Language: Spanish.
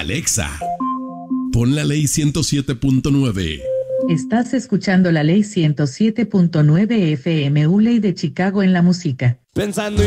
Alexa, pon la ley 107.9. Estás escuchando la ley 107.9 FM, ley de Chicago en la música. Pensando